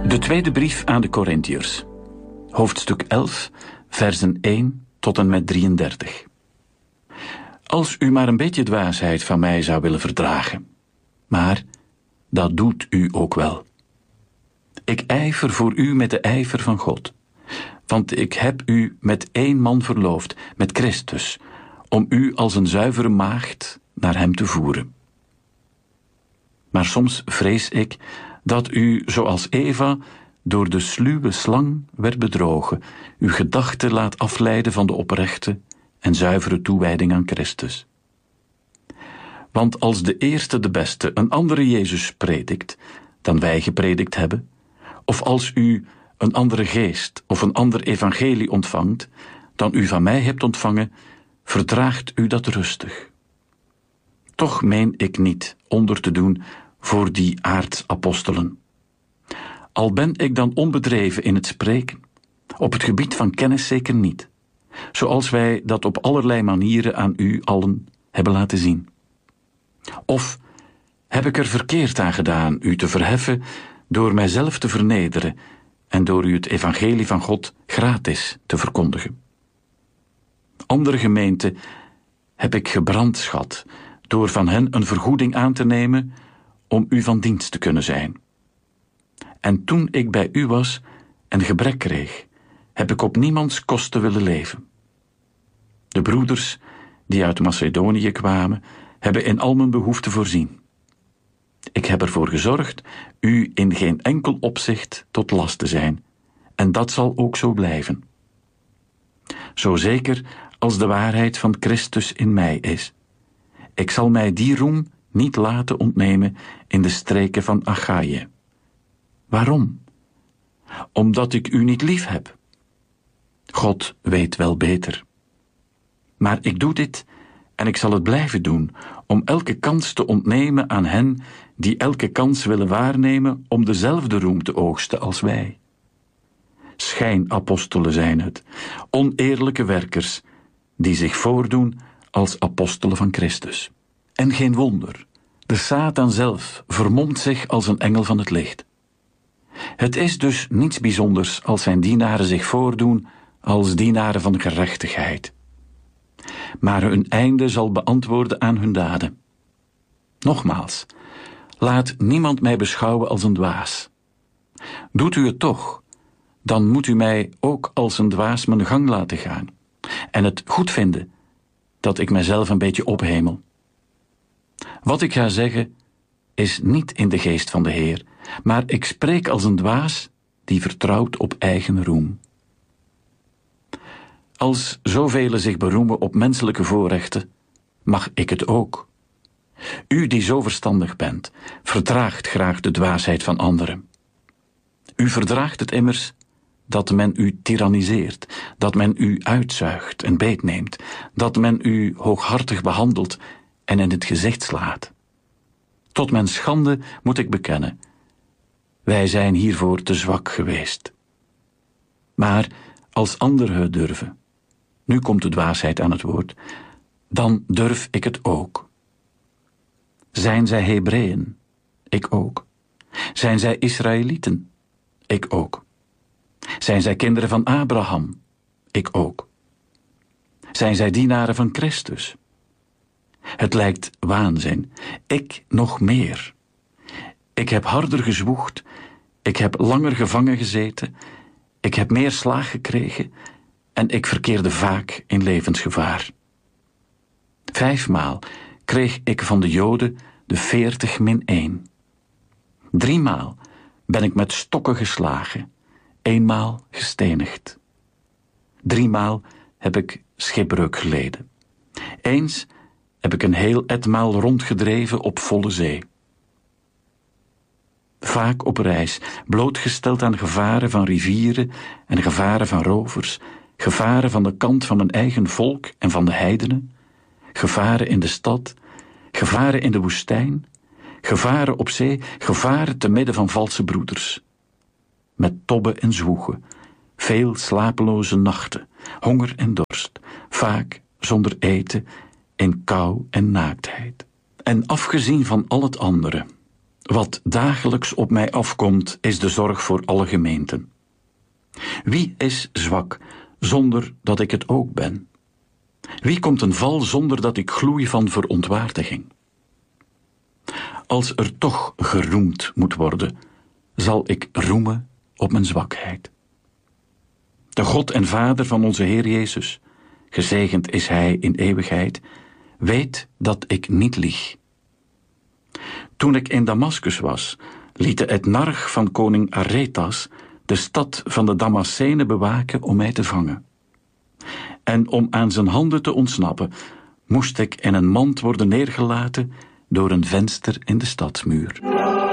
De tweede brief aan de Korintiërs, hoofdstuk 11, versen 1 tot en met 33. Als u maar een beetje dwaasheid van mij zou willen verdragen, maar dat doet u ook wel. Ik ijver voor u met de ijver van God, want ik heb u met één man verloofd, met Christus, om u als een zuivere maagd naar hem te voeren. Maar soms vrees ik dat u, zoals Eva, door de sluwe slang werd bedrogen, uw gedachten laat afleiden van de oprechte en zuivere toewijding aan Christus. Want als de eerste de beste een andere Jezus predikt dan wij gepredikt hebben, of als u een andere geest of een ander evangelie ontvangt dan u van mij hebt ontvangen, verdraagt u dat rustig. Toch meen ik niet onder te doen voor die aartsapostelen. Al ben ik dan onbedreven in het spreken, op het gebied van kennis zeker niet, zoals wij dat op allerlei manieren aan u allen hebben laten zien. Of heb ik er verkeerd aan gedaan u te verheffen door mijzelf te vernederen en door u het evangelie van God gratis te verkondigen? Andere gemeenten heb ik gebrandschat door van hen een vergoeding aan te nemen om u van dienst te kunnen zijn. En toen ik bij u was en gebrek kreeg, heb ik op niemands kosten willen leven. De broeders die uit Macedonië kwamen, hebben in al mijn behoeften voorzien. Ik heb ervoor gezorgd u in geen enkel opzicht tot last te zijn, en dat zal ook zo blijven. Zo zeker als de waarheid van Christus in mij is. Ik zal mij die roem niet laten ontnemen in de streken van Achaïe. Waarom? Omdat ik u niet lief heb. God weet wel beter. Maar ik doe dit en ik zal het blijven doen, om elke kans te ontnemen aan hen die elke kans willen waarnemen om dezelfde roem te oogsten als wij. Schijnapostelen zijn het, oneerlijke werkers, die zich voordoen als apostelen van Christus. En geen wonder, de Satan zelf vermomt zich als een engel van het licht. Het is dus niets bijzonders als zijn dienaren zich voordoen als dienaren van gerechtigheid. Maar hun einde zal beantwoorden aan hun daden. Nogmaals, laat niemand mij beschouwen als een dwaas. Doet u het toch, dan moet u mij ook als een dwaas mijn gang laten gaan en het goed vinden dat ik mijzelf een beetje ophemel. Wat ik ga zeggen is niet in de geest van de Heer, maar ik spreek als een dwaas die vertrouwt op eigen roem. Als zoveel zich beroemen op menselijke voorrechten, mag ik het ook. U die zo verstandig bent, verdraagt graag de dwaasheid van anderen. U verdraagt het immers dat men u tiranniseert, dat men u uitzuigt en beetneemt, dat men u hooghartig behandelt en in het gezicht slaat. Tot mijn schande moet ik bekennen, wij zijn hiervoor te zwak geweest. Maar als anderen het durven, nu komt de dwaasheid aan het woord, dan durf ik het ook. Zijn zij Hebreeën? Ik ook. Zijn zij Israëlieten? Ik ook. Zijn zij kinderen van Abraham? Ik ook. Zijn zij dienaren van Christus? Het lijkt waanzin. Ik nog meer. Ik heb harder gezwoegd. Ik heb langer gevangen gezeten. Ik heb meer slaag gekregen. En ik verkeerde vaak in levensgevaar. 5 maal kreeg ik van de Joden de 40-1. 3 maal ben ik met stokken geslagen. 1 maal gestenigd. 3 maal heb ik schipbreuk geleden. Eens heb ik een heel etmaal rondgedreven op volle zee. Vaak op reis, blootgesteld aan gevaren van rivieren en gevaren van rovers, gevaren van de kant van mijn eigen volk en van de heidenen, gevaren in de stad, gevaren in de woestijn, gevaren op zee, gevaren te midden van valse broeders. Met tobben en zwoegen, veel slapeloze nachten, honger en dorst, vaak zonder eten, in kou en naaktheid. En afgezien van al het andere, Wat dagelijks op mij afkomt, is de zorg voor alle gemeenten. Wie is zwak, zonder dat ik het ook ben? Wie komt een val zonder dat ik gloei van verontwaardiging? Als er toch geroemd moet worden, zal ik roemen op mijn zwakheid. De God en Vader van onze Heer Jezus, gezegend is Hij in eeuwigheid, weet dat ik niet lieg. Toen ik in Damaskus was, liet de etnarch van koning Aretas de stad van de Damascenen bewaken om mij te vangen. En om aan zijn handen te ontsnappen, moest ik in een mand worden neergelaten door een venster in de stadsmuur.